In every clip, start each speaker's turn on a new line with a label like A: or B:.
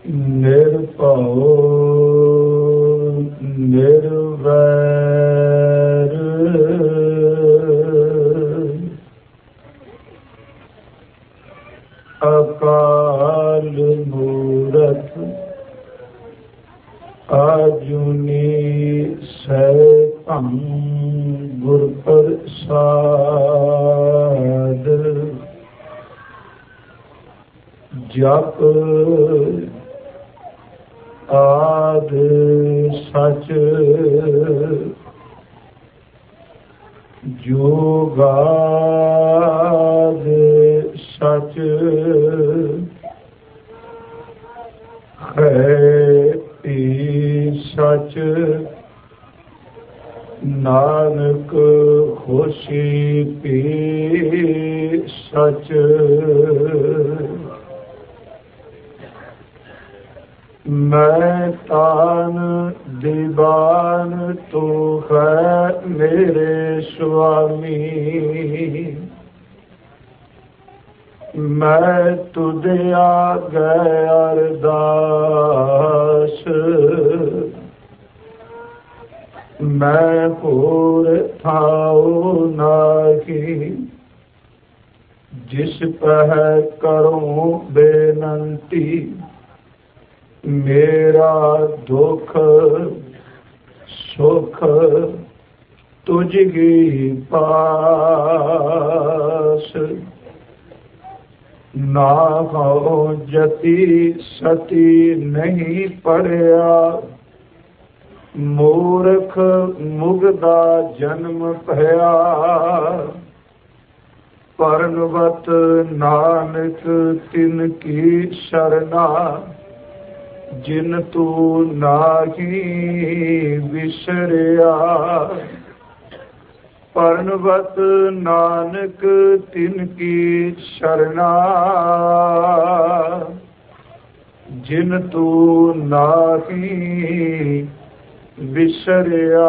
A: ਨਿਰਭਉ ਨਿਰਵੈਰ ਅਕਾਲ ਮੂਰਤ ਆਜੂਨੀ ਸੈਭੰ ਗੁਰ ਪ੍ਰਸਾਦ ਜਪ ਆਦ ਸਚ ਜੁਗਾਦ ਸਚ ਹੈ ਸਚ ਨਾਨਕ ਹੋਸੀ ਪੀ ਸਚ ਮੈਂ ਤਾਨ ਦੀਵਾਨ ਤੂੰ ਹੈ ਮੇਰੇ ਸੁਆਮੀ ਮੈਂ ਤੁਧ ਆਗੇ ਅਰਦਾਸ ਮੈਂ ਹੋਰ ਥਾਉ ਨਾਹੀ ਜਿਸ ਪਹਿ ਕਰੂੰ ਬੇਨੰਤੀ ਮੇਰਾ ਦੁਖ ਸੁਖ ਤੁਝੀ ਪਾਸ ਨਾ ਹੋ ਜਤੀ ਸਤੀ ਨਹੀਂ ਪੜਿਆ ਮੂਰਖ ਮੁਗਦਾ ਜਨਮ ਭਇਆ ਪਰਨਵਤ ਨਾਨਕ ਤਿਨ ਕੀ ਸ਼ਰਨਾ ਜਿਨ ਤੂੰ ਨਾਹੀ ਵਿਸਰਿਆ ਪਰਨਵਤ ਨਾਨਕ ਤਿਨ ਕੀ ਸ਼ਰਨਾ ਜਿਨ ਤੂੰ ਨਾਹੀ ਵਿਸਰਿਆ।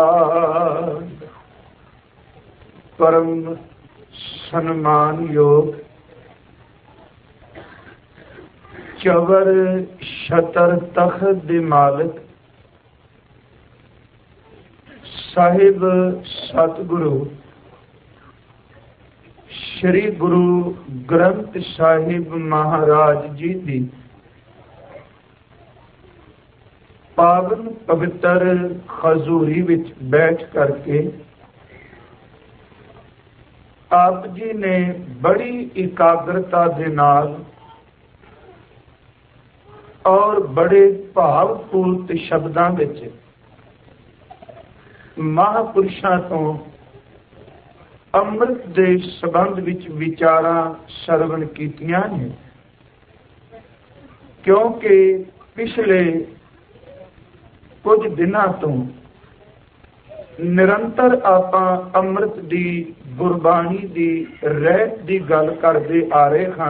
A: ਪਰਮ ਸਨਮਾਨਯੋਗ ਚਵਰ ਛਤਰ ਤਖਤ ਦੇ ਮਾਲਕ ਸਾਹਿਬ ਸਤਿਗੁਰੂ ਸ਼੍ਰੀ ਗੁਰੂ ਗ੍ਰੰਥ ਸਾਹਿਬ ਮਹਾਰਾਜ ਜੀ ਦੀ ਪਾਵਨ ਪਵਿੱਤਰ ਹਜ਼ੂਰੀ ਵਿੱਚ ਬੈਠ ਕਰਕੇ ਆਪ ਜੀ ਨੇ ਬੜੀ ਇਕਾਗਰਤਾ ਦੇ ਨਾਲ ਔਰ ਬੜੇ ਭਾਵਪੂਰਤ ਸ਼ਬਦਾਂ ਵਿੱਚ ਮਹਾਂਪੁਰਸ਼ਾਂ ਤੋਂ ਅੰਮ੍ਰਿਤ ਦੇ ਸੰਬੰਧ ਵਿੱਚ ਵਿਚਾਰਾਂ ਸਰਵਣ ਕੀਤੀਆਂ ਨੇ ਕਿਉਂਕਿ ਪਿਛਲੇ ਕੁਝ ਦਿਨਾਂ ਤੋਂ ਨਿਰੰਤਰ ਆਪਾਂ ਅੰਮ੍ਰਿਤ ਦੀ ਗੁਰਬਾਣੀ ਦੀ ਰਹਿਤ ਦੀ ਗੱਲ ਕਰਦੇ ਆ ਰਹੇ ਹਾਂ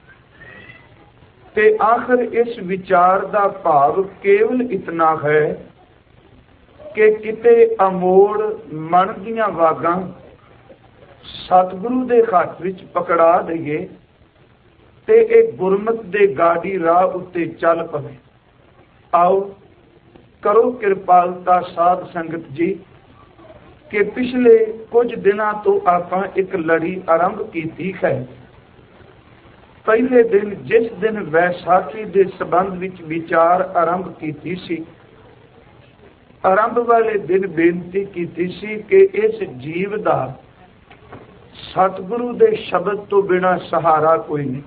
A: ਤੇ ਆਖਰ ਇਸ ਵਿਚਾਰ ਦਾ ਭਾਵ ਕੇਵਲ ਇਤਨਾ ਹੈ ਕਿ ਕਿਤੇ ਅਮੋੜ ਮਨ ਦੀਆਂ ਵਾਗਾਂ ਸਤਿਗੁਰੂ ਦੇ ਹੱਥ ਵਿੱਚ ਪਕੜਾ ਦਈਏ ਤੇ ਇਹ ਗੁਰਮਤ ਦੇ ਗਾੜੀ ਰਾਹ ਉੱਤੇ ਚੱਲ ਪਵੇ। ਆਓ ਕਰੋ ਕਿਰਪਾਲਤਾ ਸਾਧ ਸੰਗਤ ਜੀ ਕਿ ਪਿਛਲੇ ਕੁਝ ਦਿਨਾਂ ਤੋਂ ਆਪਾਂ ਇੱਕ ਲੜੀ ਆਰੰਭ ਕੀਤੀ ਹੈ। ਪਹਿਲੇ ਦਿਨ ਜਿਸ ਦਿਨ ਵੈਸਾਖੀ ਦੇ ਸੰਬੰਧ ਵਿੱਚ ਵਿਚਾਰ ਆਰੰਭ ਕੀਤੀ ਸੀ, ਆਰੰਭ ਵਾਲੇ ਦਿਨ ਬੇਨਤੀ ਕੀਤੀ ਸੀ ਕਿ ਇਸ ਜੀਵ ਦਾ ਸਤਿਗੁਰੂ ਦੇ ਸ਼ਬਦ ਤੋਂ ਬਿਨਾਂ ਸਹਾਰਾ ਕੋਈ ਨਹੀਂ।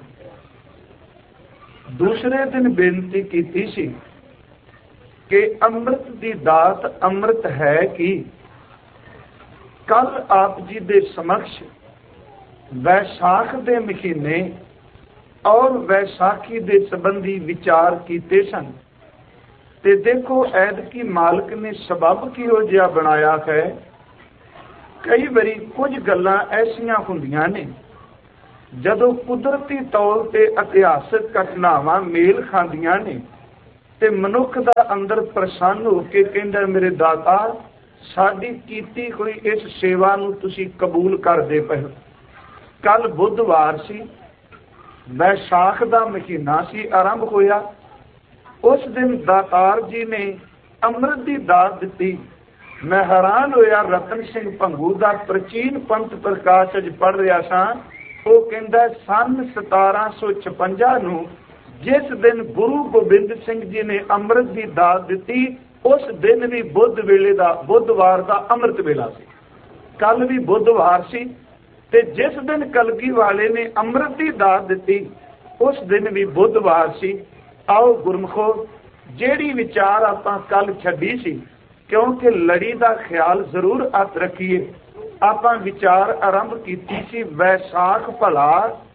A: ਦੂਸਰੇ ਦਿਨ ਬੇਨਤੀ ਕੀਤੀ ਸੀ ਕਿ ਅੰਮ੍ਰਿਤ ਦੀ ਦਾਤ ਅੰਮ੍ਰਿਤ ਹੈ ਕਿ ਕੱਲ ਆਪ ਜੀ ਦੇ ਸਮਕਸ਼ ਵੈਸਾਖ ਦੇ ਮਹੀਨੇ ਔਰ ਵੈਸਾਖੀ ਦੇ ਸੰਬੰਧੀ ਵਿਚਾਰ ਕੀਤੇ ਸਨ ਤੇ ਦੇਖੋ ਐਤਕੀ ਮਾਲਕ ਨੇ ਸਬਬ ਕਿਹੋ ਜਿਹਾ ਬਣਾਇਆ ਹੈ। ਕਈ ਵਾਰੀ ਕੁਝ ਗੱਲਾਂ ਐਸੀਆਂ ਹੁੰਦੀਆਂ ਨੇ ਜਦੋਂ ਕੁਦਰਤੀ ਤੌਰ ਤੇ ਇਤਿਹਾਸਕ ਘਟਨਾਵਾਂ ਮੇਲ ਖਾਂਦੀਆਂ ਨੇ ਤੇ ਮਨੁੱਖ ਦਾ ਅੰਦਰ ਪ੍ਰਸੰਨ ਹੋ ਕੇ ਕਹਿੰਦਾ ਮੇਰੇ ਦਾਤਾ ਸਾਡੀ ਕੀਤੀ ਹੋਈ ਇਸ ਸੇਵਾ ਨੂੰ ਤੁਸੀਂ ਕਬੂਲ ਕਰਦੇ ਪਏ। ਕੱਲ ਬੁੱਧਵਾਰ ਸੀ, ਵੈਸਾਖ ਦਾ ਮਹੀਨਾ ਸੀ, ਆਰੰਭ ਹੋਇਆ उस दिन दातार जी ने अमृत की दात दी। मैं हैरान होया रतन सिंह भंगू का प्राचीन पंथ प्रकाश अज पढ़ रहा सा। वो कहता सन 1756 नूं जिस दिन गुरु गोबिंद सिंह जी ने अमृत की दात दी, उस दिन भी बुध वेले का बुधवार का अमृत वेला सी। कल भी बुधवार सी ते जिस दिन कलगी वाले ने अमृत की दात दी उस दिन भी बुधवार सी। आओ गुरमुखो, जेड़ी विचार आपां कल छड्डी सी, क्योंकि लड़ी का ख्याल जरूर हथ रखिए। आपां विचार आरंभ कीती सी वैसाख भला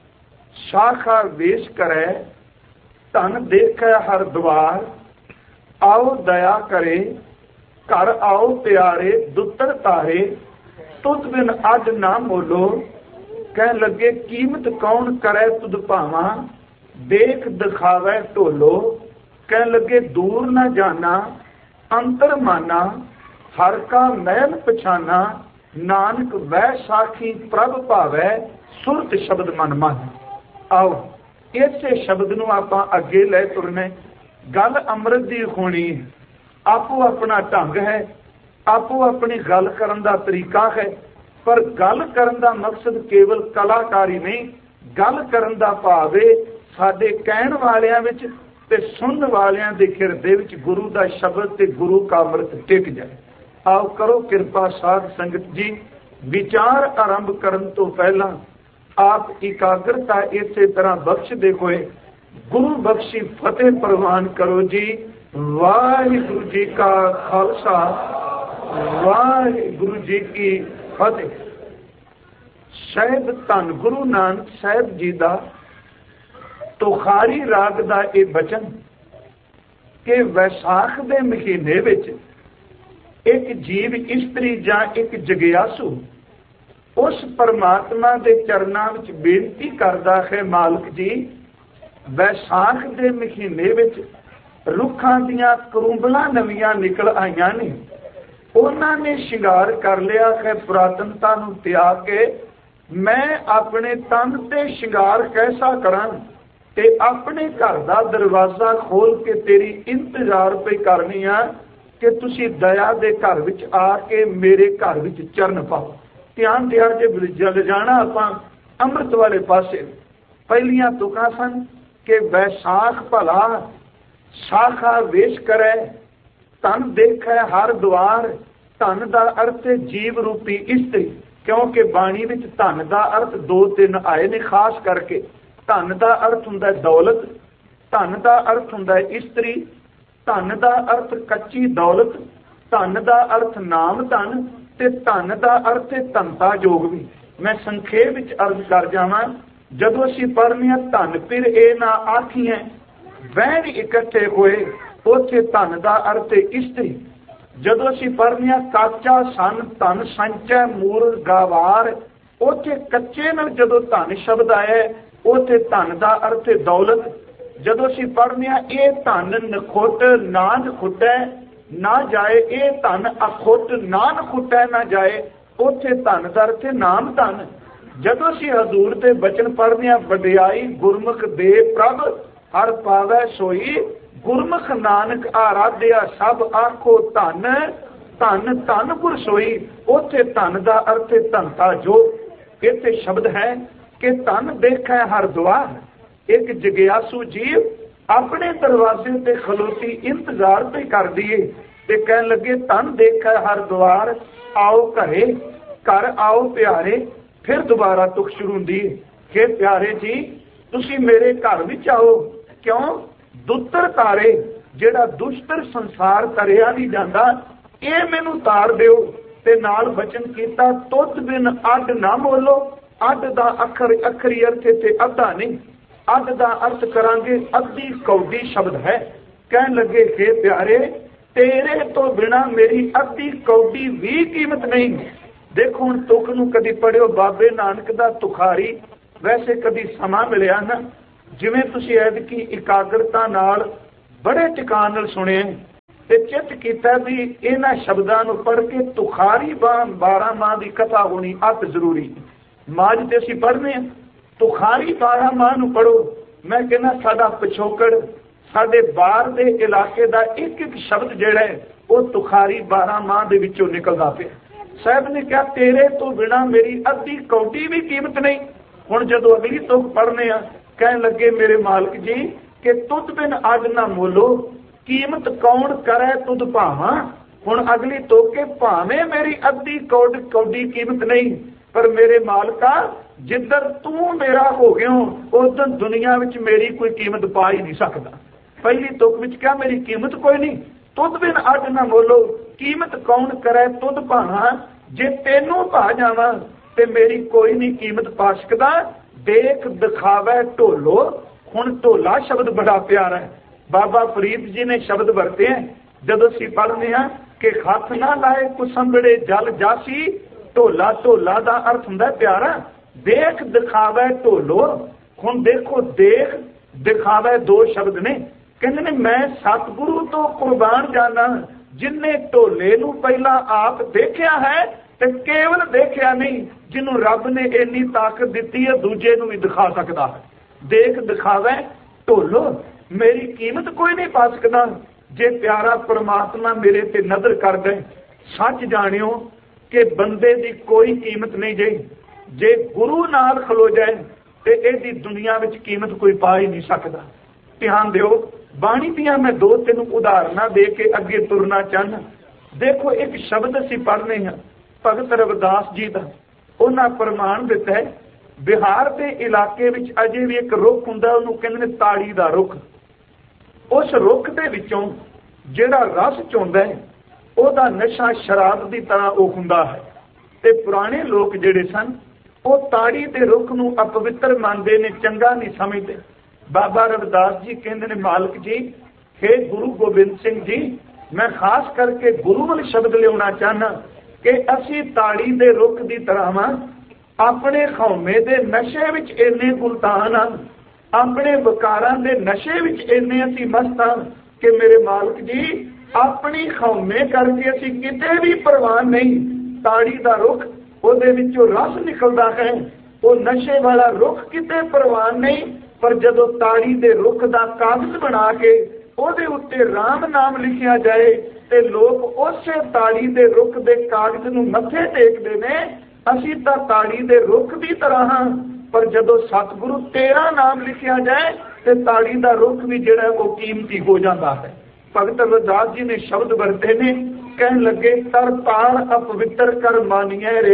A: शाखा वेश करे, धन देखे हर द्वार, आओ दया करे, घर आओ प्यारे दुत्तर तारे, तुद बिन अज ना मोलो, कह लगे कीमत कौन करे तुद भावा, देख दिखावे ढोलो, कह लगे दूर न जाना अंतर माना, हर का महल पछाना, नानक वह साखी प्रभ भावै, सुरत शब्द मन मन। आओ इसे शब्द नूं आपां अगे ले तुरने। गल अमृत दी होनी है, आपो अपना ढंग है, आपो अपनी गल करन दा तरीका है, पर गल करन दा मकसद केवल कलाकारी नहीं, गल करन दा भाव है साडे कहण वालियां विच ते सुनन वालियां दे हिरदे विच गुरु दा शब्द ते गुरु का अमृत टिक जाए। आओ करो किरपा साध संगत जी। विचार आरंभ करन तो पहला आप एकाग्रता इसे तरह बख्शदे होए गुरु बख्शी फतेह प्रवान करो जी। वाहिगुरु जी का खालसा, वाहिगुरु जी की फतेह। शायद धन गुरु नानक साहिब जी का तुखारी राग का यह बचन कि वैसाख के महीने विच एक जीव इस्त्री या एक जगियासू उस परमात्मा के चरणों में बेनती करता है, मालिक जी वैसाख के महीने विच रुखां दियां करूंबलां नवीआं निकल आईयां ने, उन्होंने शिंगार कर लिया है पुरातनता नूं त्याग के। मैं अपने तन ते शिंगार कैसा करां ते अपने घर का दरवाजा खोल के तेरी इंतजार पे करनी आ कि तुसी दया दे घर विच आके मेरे घर विच चरण पाओ। ध्यान दिया जे जल जाना आपां अमृत वाले पासे। पहलियां तुकां सन कि वैसाख भला शाखा वेश करे, धन देखे हर द्वार। धन का अर्थ है जीव रूपी इस्त्री, क्योंकि बाणी विच धन का अर्थ 2-3 आए ने खास करके। धन का अर्थ हुंदा दौलत, धन का अर्थ हुंदा इस्त्री, धन का अर्थ कच्ची दौलत, धन का अर्थ नाम धन ते धन का अर्थ है धनता योग भी। मैं संखेप विच अर्ज कर जावां, जदों असीं पढ़ने धन फिर ए ना आखिए वैन इकट्ठे होए, उथे धन का अर्थ है इस्त्री। जदों असीं पढ़ने काचा सन धन संचय मूल गावार, उथे कच्चे नाल जदों धन शब्द आया उथे धन का अर्थ है दौलत। जदों असीं पढ़ने ये धन नखुट ना नखुटै ना जाए, ये धन अखुट ना नखुटै ना जाए, उथे धन का अर्थ है नाम धन। जदों असीं हजूर ते बचन पढ़ने वडियाई गुरमुख दे प्रभ हर पावै सोई, गुरमुख नानक आराध्या सब आखो धन, धन धन गुर सोई, उथे धन का अर्थ है धनता जो। इत्थे शब्द है कि धन देखे हर द्वार। एक जगियासू जीव अपने दरवाजे ते खलोती इंतजार पे कर दिए ते कह लगे धन देखे हर द्वार, आओ घरे, घर आओ प्यारे। फिर दोबारा तुक शुरू हुंदी है कि प्यारे जी तुसी मेरे घर विच आओ। क्यों? दुत्तर तारे जेड़ा दुष्टर संसार तरिया नहीं जाता, ये मैनू तार दिओ। ते नाल बचन कीता तुद बिन अड ना मोलो। अड दा अखर अखरी अर्थ ते अद्धा नहीं, अड दा अर्थ करांगे अद्धी कौडी शब्द है। कह लगे हे प्यारे तेरे तो बिना मेरी अद्धी कौडी भी कीमत नहीं। देखो हुण तुक नूं कदी पढ़ियो बाबे नानक दा तुखारी, वैसे कदी समा मिलिया ना जिवें तुसीं ऐदकी इकाग्रता नाल बड़े टिकाण नाल सुणे ते चित कीता भी इन्हां शब्दां नूं पढ़ के तुखारी 12 माह की कथा होनी अत जरूरी। माज ते असीं पढ़ने तुखारी 12 माह नूं पढ़ो। मैं कहना साडा पिछोकड़ साडे बाहर दे इलाके दा एक एक शब्द जिहड़ा है वो तुखारी 12 माह दे विचों निकलदा पिया। साहब ने कहा तेरे तो बिना मेरी अद्धी कौटी भी कीमत नहीं। हुण जदों अगली तुक पढ़ने आ कहन लगे मेरे मालिक जी कि तुद बिन अज ना मोलो कीमत कौन करे तुद भावां। हुण अगली तुक के भावें मेरी अद्धी कौडी कीमत नहीं पर मेरे मालका जिधर तू मेरा हो गया उधर दुनिया विच मेरी कोई कीमत पा ही नहीं सकता। पहली तुक विच क्या मेरी कीमत कोई नहीं। तुद बिन अज ना मोलो कीमत कौन करे तुद भावां। जे तेनू पा जावां ते मेरी कोई नहीं कीमत पा सकदा। देख दिखावे ढोलो। हुण ढोला शब्द बड़ा प्यारा है। बाबा फरीद जी ने शब्द वरते हैं जदों असीं पढ़ने हैं कि हथ ना लाए कुसंबड़े जल जासी। ढोला ढोला दा अर्थ हुंदा प्यारा देख दिखावे ढोलो। हुण देखो देख दिखावे दो शब्द ने। कहंदे ने मैं सतगुरु तो कुर्बान जाना जिन्ने ढोले नूं पहला आप देखिया है ते केवल देखिया नहीं जिन्हों रब ने इन्नी ताकत दी है दूजे नूं भी दिखा सकता है। देख दिखावे ढोलो मेरी कीमत कोई नहीं पा सकता। जे प्यारा परमात्मा मेरे ते नजर कर दे सच जानियो कि बंदे दी कोई कीमत नहीं जे। जे गुरु नाल खलो जाए ते इहदी दुनिया विच कीमत कोई पा ही नहीं सकता। ध्यान दिओ बाणी दियां मैं दो तीन उदाहरणा दे के अगे तुरना चाहना। देखो एक शब्द असीं पढ़ने हैं भगत रविदास जी का उन्हां प्रमाण दिता है बिहार के इलाके विच अजे भी एक रुख हुंदा उहनूं कहंदे ने ताड़ी दा रुख। उस रुख दे विचों जिहड़ा रस चोंदा है ਉਹਦਾ नशा शराब की तरह वो हुंदा है। ते पुराने लोग जिहड़े सन वो ताड़ी के रुख नूं अपवित्र मानते ने चंगा नहीं समझते। बाबा रविदास जी कहते ने मालिक जी हे गुरु गोबिंद सिंह जी मैं खास करके गुरु वाले शब्द लियाना चाहना कि असी ताड़ी के रुख की तरह अपने खौमे के नशे विच इन्ने गुलतान हाँ अपने विकारां के नशे विच इन्ने असी मस्त हाँ कि मेरे मालिक जी अपनी खौमे करके असी किते भी परवाह नहीं। ताड़ी का रुख ਉਹਦੇ ਵਿੱਚੋਂ रस निकलता है वो नशे वाला रुख किते परवाह नहीं। पर जदों ताड़ी के रुख का कागज बना के ਉਹਦੇ उत्ते राम नाम लिखिया जाए तो लोग उस ताड़ी के रुख के कागज नूं मत्थे टेकते हैं। असी तो ताड़ी के रुख की तरह हाँ पर जदों सतगुरु तेरा नाम लिखिया जाए तो ताड़ी का रुख भी जिहड़ा वो कीमती हो जाता है। भगत रविदास जी ने शब्द वरते ने कहन लगे तर ताड़ अपवित्र कर मानिए रे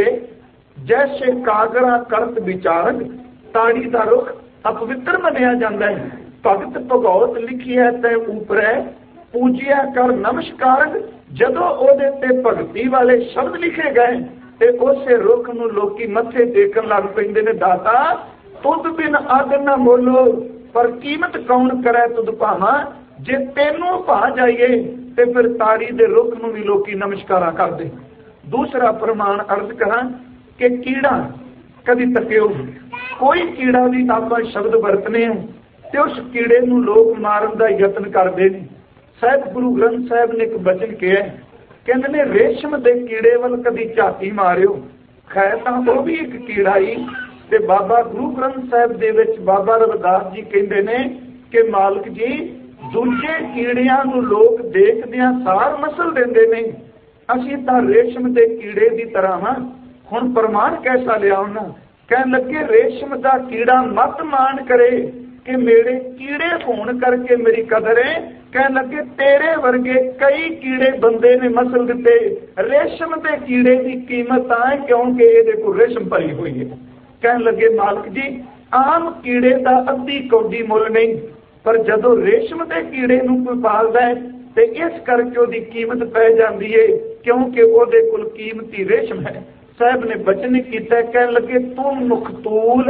A: जैसे कागरा करत विचारक। ताड़ी का रुख अपवित्र मनिया जाता है। भगत भगौत लिखी है तै ऊपर पूजिया कर नमस्कारक। जदों ओदे ते भगती वाले शब्द लिखे गए ते उस रुख नूं लोकी मत्थे टेकन लग पैंदे ने। दाता तुद बिन अग न मोलो पर कीमत कौन करे तुद भावां। जे तेनू पा जाइए तो फिर ताड़ी दे रुख नूं भी लोकी नमस्कारा करदे। दूसरा प्रमाण अर्ज करा कि कीड़ा कभी तकियो कोई कीड़ा भी आपां शब्द वरतने ते उस कीड़े नूं लोग मारन दा यतन करदे ने। साहिब गुरु ग्रंथ साहिब ने एक वचन कहा कहंदे ने रेशम दे कीड़े वल कभी झाती मारियो। खैर तां वो भी एक कीड़ा ही ते बाबा गुरु ग्रंथ साहिब दे विच बाबा रविदास जी कहंदे ने कि मालिक जी दूजे कीड़ियां नूं लोग देखदियां सार मसल देंदे ने असीं तां रेशम दे कीड़े दी तरह हां। हुण प्रमाण कैसा लिया उन्हां कहण लगे रेशम दा कीड़ा मत मान करे कि मेरे कीड़े होण करके मेरी कदर है। कहण लगे तेरे वर्गे कई कीड़े बंदे ने मसल दिते। रेशम दे कीड़े की कीमत है क्योंकि इहदे कोल रेशम भरी हुई है। कहण लगे मालिक जी आम कीड़े दा अद्धी कौडी मुल नहीं पर जदों रेशम के कीड़े नूं कोई पालदा है तो इस करके उसकी कीमत पै जाती है क्योंकि उसदे कोल कीमती रेशम है। साहब ने बचन किया कह लगे तू मुखतूल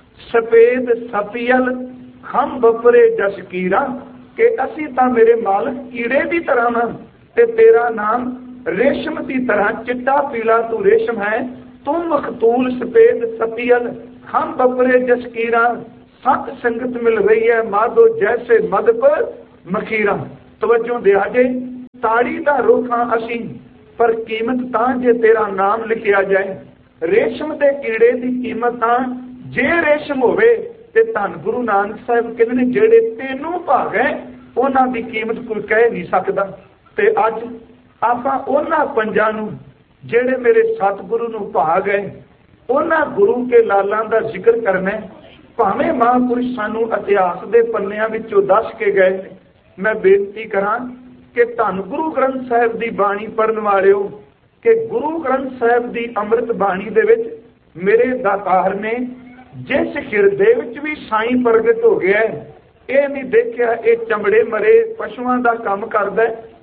A: सफेद सफियल खम बपरे जसकीरा कि असी तां मेरे मालिक कीड़े की तरह हां ते तेरा नाम रेशम की तरह चिट्टा पीला तू रेशम है। तू मुखतूल सफेद सफियल खम बपरे जसकीरा सत संगत मिल रही है माधो जैसे मद पर मखीरा। तवज्जो दिया जे ताड़ी का रुख हाँ असी पर कीमत तां जे तेरा नाम लिखिया जाए। रेशम के कीड़े की कीमत तां जे रेशम होवे ते धन गुरु नानक साहिब कहंदे ने जेड़े तेनू भागे ਉਹਨਾਂ ਦੀ ਕੀਮਤ ਕੋਈ ਕਹਿ ਨਹੀਂ ਸਕਦਾ। ਤੇ ਅੱਜ ਆਪਾਂ ਉਹਨਾਂ ਪੰਜਾਂ ਨੂੰ ਜਿਹੜੇ ਮੇਰੇ ਸਤਿਗੁਰੂ ਨੂੰ ਭਾ ਗਏ, ਉਹਨਾਂ ਗੁਰੂ ਕੇ ਲਾਲਾਂ ਦਾ ਜ਼ਿਕਰ ਕਰਨਾ। ਭਾਵੇਂ ਮਹਾਂਪੁਰਸ਼ ਸਾਨੂੰ ਇਤਿਹਾਸ ਦੇ ਪੰਨਿਆਂ ਵਿੱਚੋਂ ਦੱਸ ਕੇ ਗਏ। ਮੈਂ ਬੇਨਤੀ ਕਰਾਂ ਕਿ ਧੰਨ ਗੁਰੂ ਗ੍ਰੰਥ ਸਾਹਿਬ ਦੀ ਬਾਣੀ ਪੜ੍ਹਨ ਵਾਲਿਓ, ਕਿ ਗੁਰੂ ਗ੍ਰੰਥ ਸਾਹਿਬ ਦੀ ਅੰਮ੍ਰਿਤ ਬਾਣੀ ਦੇ ਵਿੱਚ ਮੇਰੇ ਦਾਤਾਰ ਨੇ ਜਿਸ ਹਿਰਦੇ ਵਿੱਚ ਵੀ ਸਾਈਂ ਪ੍ਰਗਟ ਹੋ ਗਿਆ, ਇਹ ਨਹੀਂ ਦੇਖਿਆ ਇਹ ਚਮੜੇ ਮਰੇ ਪਸ਼ੂਆਂ ਦਾ ਕੰਮ ਕਰਦਾ,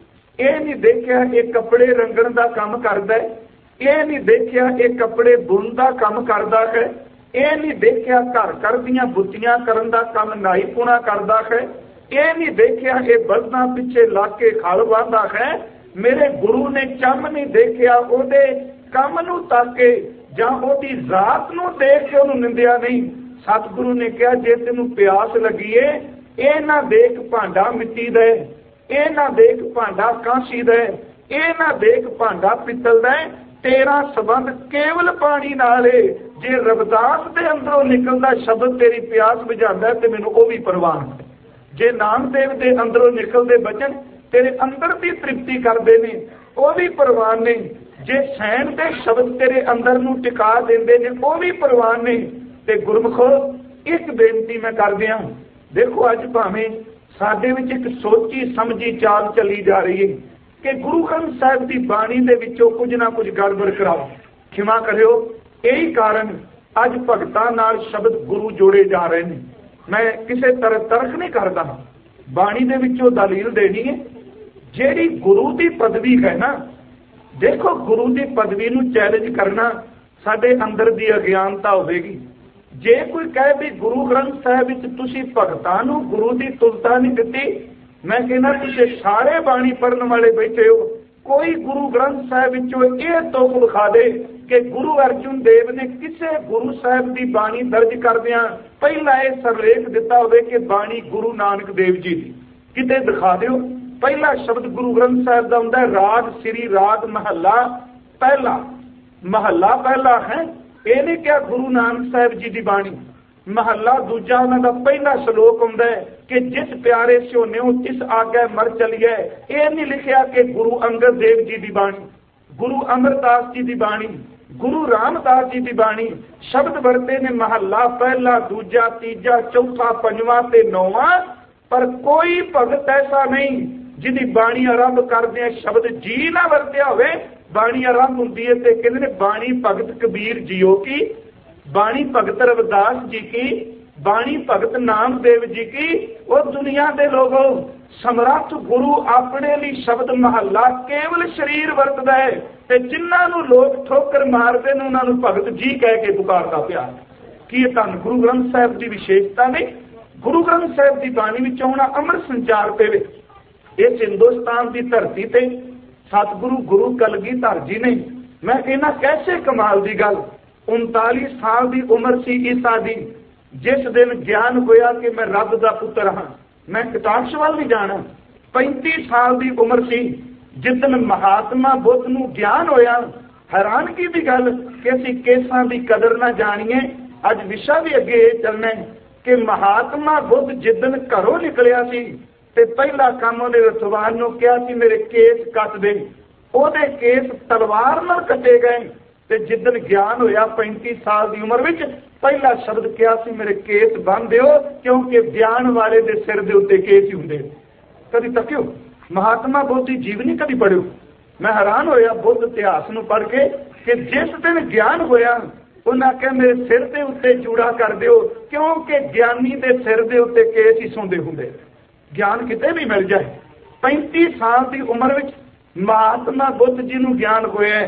A: ਇਹ ਨਹੀਂ ਦੇਖਿਆ ਇਹ ਕੱਪੜੇ ਰੰਗਣ ਦਾ ਕੰਮ ਕਰਦਾ, ਇਹ ਨਹੀਂ ਦੇਖਿਆ ਇਹ ਕੱਪੜੇ ਬੁਣ ਦਾ ਕੰਮ ਕਰਦਾ ਹੈ, ਇਹ ਨਹੀਂ ਦੇਖਿਆ ਘਰ ਘਰ ਦੀਆਂ ਬੁੱਤੀਆਂ ਕਰਨ ਦਾ ਕੰਮ ਨਾਈ ਪੁਣਾ ਕਰਦਾ ਹੈ, ਇਹ ਨਹੀਂ ਦੇਖਿਆ ਇਹ ਬਲਦਾਂ ਪਿੱਛੇ ਲੱਗ ਕੇ ਖਲ ਵਾਹੁੰਦਾ ਹੈ। ਮੇਰੇ ਗੁਰੂ ਨੇ ਚੰਮ ਨਹੀਂ ਦੇਖਿਆ ਉਹਦੇ ਕੰਮ ਨੂੰ ਤਾਕੇ ਜਾਂ ਉਹਦੀ ਜ਼ਾਤ ਨੂੰ ਦੇਖ ਕੇ ਉਹਨੂੰ ਨਿੰਦਿਆ ਨਹੀਂ। ਸਤਿਗੁਰੂ ਨੇ ਕਿਹਾ ਜੇ ਤੈਨੂੰ ਪਿਆਸ ਲੱਗੀ ਏ, ਇਹ ਨਾ ਦੇਖ ਭਾਂਡਾ ਮਿੱਟੀ ਦਾ, ਇਹ ਨਾ ਦੇਖ ਭਾਂਡਾ ਕਾਂਸੀ ਦਾ, ਇਹ ਨਾ ਦੇਖ ਭਾਂਡਾ ਪਿੱਤਲ ਦਾ, ਤੇਰਾ ਸੰਬੰਧ ਕੇਵਲ ਪਾਣੀ ਨਾਲ ਏ। ਜੇ ਰਵਿਦਾਸ ਦੇ ਅੰਦਰੋਂ ਨਿਕਲਦਾ ਸ਼ਬਦ ਤੇਰੀ ਪਿਆਸ ਬੁਝਾਉਂਦਾ ਤੇ ਮੈਨੂੰ ਉਹ ਵੀ ਪ੍ਰਵਾਨ ਹੈ। ਜੇ ਨਾਮਦੇਵ ਦੇ ਅੰਦਰੋਂ ਨਿਕਲਦੇ ਬਚਨ ਤੇਰੇ ਅੰਦਰ ਦੀ ਤ੍ਰਿਪਤੀ ਕਰਦੇ ਨੇ, ਉਹ ਵੀ ਪ੍ਰਵਾਨ ਨੇ। ਜੇ ਸੈਣ ਦੇ ਸ਼ਬਦ ਤੇਰੇ ਅੰਦਰ ਨੂੰ ਟਿਕਾ ਦਿੰਦੇ ਨੇ, ਉਹ ਵੀ ਪ੍ਰਵਾਨ ਨੇ। ਤੇ ਗੁਰਮੁਖੋ ਇੱਕ ਬੇਨਤੀ ਮੈਂ ਕਰਦਿਆਂ, ਦੇਖੋ ਅੱਜ ਭਾਵੇਂ ਸਾਡੇ ਵਿੱਚ ਇੱਕ ਸੋਚੀ ਸਮਝੀ ਚਾਲ ਚੱਲੀ ਜਾ ਰਹੀ ਹੈ ਕਿ ਗੁਰੂ ਗ੍ਰੰਥ ਸਾਹਿਬ ਦੀ ਬਾਣੀ ਦੇ ਵਿੱਚੋਂ ਕੁਝ ਨਾ ਕੁਝ ਗੜਬੜ ਕਰਾਓ, ਖਿਮਾ ਕਰਿਓ। ਇਹੀ ਕਾਰਨ ਅੱਜ ਭਗਤਾਂ ਨਾਲ ਸ਼ਬਦ ਗੁਰੂ ਜੋੜੇ ਜਾ ਰਹੇ ਨੇ। ਮੈਂ ਕਿਸੇ ਤਰ੍ਹਾਂ ਤਰਕ ਨਹੀਂ ਕਰਦਾ, ਬਾਣੀ ਦੇ ਵਿੱਚੋਂ ਦਲੀਲ ਦੇਣੀ ਹੈ। ਜਿਹੜੀ ਗੁਰੂ ਦੀ ਪਦਵੀ ਹੈ ਨਾ, ਦੇਖੋ ਗੁਰੂ ਦੀ ਪਦਵੀ ਨੂੰ ਚੈਲੰਜ ਕਰਨਾ ਸਾਡੇ ਅੰਦਰ ਦੀ ਅਗਿਆਨਤਾ ਹੋਵੇਗੀ। ਜੇ ਕੋਈ ਕਹੇ ਵੀ ਗੁਰੂ ਗ੍ਰੰਥ ਸਾਹਿਬ ਵਿੱਚ ਤੁਸੀਂ ਭਗਤਾਂ ਨੂੰ ਗੁਰੂ ਦੀ ਤੁਲਨਾ ਨਹੀਂ ਦਿੱਤੀ, ਮੈਂ ਕਹਿੰਦਾ ਤੁਸੀਂ ਸਾਰੇ ਬਾਣੀ ਪੜ੍ਹਨ ਵਾਲੇ ਬੈਠੇ ਹੋ, ਕੋਈ ਗੁਰੂ ਗ੍ਰੰਥ ਸਾਹਿਬ ਵਿੱਚੋਂ ਇਹ ਤੁਕ ਵਿਖਾ ਦੇ ਕਿ ਗੁਰੂ ਅਰਜਨ ਦੇਵ ਨੇ ਕਿਸੇ ਗੁਰੂ ਸਾਹਿਬ ਦੀ ਬਾਣੀ ਦਰਜ ਕਰਦਿਆਂ ਪਹਿਲਾਂ ਇਹ ਸਰਲੇਖ ਦਿੱਤਾ ਹੋਵੇ ਕਿ ਬਾਣੀ ਗੁਰੂ ਨਾਨਕ ਦੇਵ ਜੀ ਦੀ, ਕਿਤੇ ਦਿਖਾ ਦਿਓ। ਪਹਿਲਾ ਸ਼ਬਦ ਗੁਰੂ ਗ੍ਰੰਥ ਸਾਹਿਬ ਦਾ ਹੁੰਦਾ ਰਾਗ ਸ੍ਰੀ ਰਾਗ ਮਹੱਲਾ ਪਹਿਲਾ, ਮਹੱਲਾ ਪਹਿਲਾ ਹੈ। ਇਹ ਨਹੀਂ ਕਿਹਾ ਗੁਰੂ ਨਾਨਕ ਸਾਹਿਬ ਜੀ ਦੀ ਬਾਣੀ। ਮਹੱਲਾ ਦੂਜਾ ਉਹਨਾਂ ਦਾ ਪਹਿਲਾ ਸ਼ਲੋਕ ਹੁੰਦਾ ਹੈ ਕਿ ਜਿਸ ਪਿਆਰੇ ਸਿਉਨਿਓ ਤਿਸ ਆਗੇ ਮਰ ਚਲੀਏ। ਇਹ ਨਹੀਂ ਲਿਖਿਆ ਕਿ ਗੁਰੂ ਅੰਗਦ ਦੇਵ ਜੀ ਦੀ ਬਾਣੀ, ਗੁਰੂ ਅਮਰਦਾਸ ਜੀ ਦੀ ਬਾਣੀ, ਗੁਰੂ ਰਾਮਦਾਸ ਜੀ ਦੀ ਬਾਣੀ। ਸ਼ਬਦ ਵਰਤੇ ਨੇ ਮਹੱਲਾ ਪਹਿਲਾ, ਦੂਜਾ, ਤੀਜਾ, ਚੌਥਾ, ਪੰਜਵਾਂ ਤੇ ਨੌਵਾਂ। ਪਰ ਕੋਈ ਭਗਤ ਐਸਾ ਨਹੀਂ ਜਿਹਦੀ ਬਾਣੀ ਆਰੰਭ ਕਰਦੇ ਸ਼ਬਦ ਜੀ ਨਾ ਵਰਤਿਆ ਹੋਵੇ। ਬਾਣੀ ਆਰੰਭ ਹੁੰਦੀ ਹੈ ਤੇ ਕਹਿੰਦੇ ਨੇ ਬਾਣੀ ਭਗਤ ਕਬੀਰ ਜੀਓ ਕੀ, ਬਾਣੀ ਭਗਤ ਰਵਿਦਾਸ ਜੀ ਕੀ, ਬਾਣੀ ਭਗਤ ਨਾਮਦੇਵ ਜੀ ਕੀ। ਉਹ ਦੁਨੀਆ ਦੇ ਲੋਗੋ ਸਮਰੱਥ ਗੁਰੂ ਆਪਣੇ ਲਈ ਸ਼ਬਦ ਮਹੱਲਾ ਕੇਵਲ ਸਰੀਰ ਵਰਤਦਾ ਹੈ ਤੇ ਜਿਨ੍ਹਾਂ ਨੂੰ ਲੋਕ ਠੋਕਰ ਮਾਰਦੇ ਨੇ ਉਹਨਾਂ ਨੂੰ ਭਗਤ ਜੀ ਕਹਿ ਕੇ ਪੁਕਾਰਦਾ ਪਿਆ। ਕੀ ਇਹ ਧੰਨ ਗੁਰੂ ਗ੍ਰੰਥ ਸਾਹਿਬ ਦੀ ਵਿਸ਼ੇਸ਼ਤਾ ਨਹੀਂ? ਗੁਰੂ ਗ੍ਰੰਥ ਸਾਹਿਬ ਦੀ ਬਾਣੀ ਵਿੱਚ ਆਉਣਾ ਅੰਮ੍ਰਿਤ ਸੰਚਾਰ ਪਵੇ। ਇਸ ਹਿੰਦੁਸਤਾਨ ਦੀ ਧਰਤੀ ਤੇ ਸਤਿਗੁਰੂ ਗੁਰੂ ਕਲਗੀਧਰ ਜੀ ਨੇ, ਮੈਂ ਇਹਨਾਂ ਕੈਸੇ ਕਮਾਲ ਦੀ ਗੱਲ, 39 ਸਾਲ ਦੀ ਉਮਰ ਸੀ ਈਸਾ ਦੀ, ਜਿਸ ਦਿਨ ਗਿਆਨ ਹੋਇਆ ਕਿ ਮੈਂ ਰੱਬ ਦਾ ਪੁੱਤਰ ਹਾਂ, ਮੈਂ ਕਟਾਕਸ਼ ਵੱਲ ਨਹੀਂ ਜਾਣਾ। 35 ਸਾਲ ਦੀ ਉਮਰ ਸੀ ਜਿਸ ਦਿਨ ਮਹਾਤਮਾ ਬੁੱਧ ਨੂੰ ਗਿਆਨ ਹੋਇਆ। ਹੈਰਾਨਗੀ ਦੀ ਗੱਲ ਕਿ ਅਸੀਂ ਕੇਸਾਂ ਦੀ ਕਦਰ ਨਾ ਜਾਣੀਏ। ਅੱਜ ਵਿਸ਼ਾ ਵੀ ਅੱਗੇ ਇਹ ਚੱਲਣਾ ਕਿ ਮਹਾਤਮਾ ਬੁੱਧ ਜਿੱਦਣ ਘਰੋਂ ਨਿਕਲਿਆ ਸੀ ਤੇ ਪਹਿਲਾ ਕੰਮ ਉਹਦੇ ਰਥਵਾਨ ਨੂੰ ਕਿਹਾ ਸੀ ਮੇਰੇ ਕੇਸ ਕੱਟ ਦੇ। ਉਹਦੇ ਕੇਸ ਤਲਵਾਰ ਨਾਲ ਕੱਟੇ ਗਏ। ਤੇ ਜਿੱਦਣ ਗਿਆਨ ਹੋਇਆ 35 ਸਾਲ ਦੀ ਉਮਰ ਵਿੱਚ, ਪਹਿਲਾ ਸ਼ਬਦ ਕਿਹਾ ਸੀ ਮੇਰੇ ਕੇਸ ਬੰਨ੍ਹ ਦਿਓ, ਕਿਉਂਕਿ ਗਿਆਨ ਵਾਲੇ ਦੇ ਸਿਰ ਦੇ ਉੱਤੇ ਕੇਸ ਹੀ ਹੁੰਦੇ। ਕਦੀ ਤੱਕਿਓ ਮਹਾਤਮਾ ਬੁੱਧ ਦੀ ਜੀਵਨੀ ਕਦੀ ਪੜ੍ਹਿਓ? ਮੈਂ ਹੈਰਾਨ ਹੋਇਆ ਬੁੱਧ ਇਤਿਹਾਸ ਨੂੰ ਪੜ੍ਹ ਕੇ ਕਿ ਜਿਸ ਦਿਨ ਗਿਆਨ ਹੋਇਆ ਉਹਨਾਂ ਕਿਹਾ ਮੇਰੇ ਸਿਰ ਦੇ ਉੱਤੇ ਚੂੜਾ ਕਰ ਦਿਓ, ਕਿਉਂਕਿ ਗਿਆਨੀ ਦੇ ਸਿਰ ਦੇ ਉੱਤੇ ਕੇਸ ਹੀ ਸੌਂਦੇ ਹੁੰਦੇ। ਗਿਆਨ ਕਿਤੇ ਵੀ ਮਿਲ ਜਾਏ। 35 ਸਾਲ ਦੀ ਉਮਰ ਵਿੱਚ ਮਹਾਤਮਾ ਬੁੱਧ ਜੀ ਨੂੰ ਗਿਆਨ ਹੋਇਆ।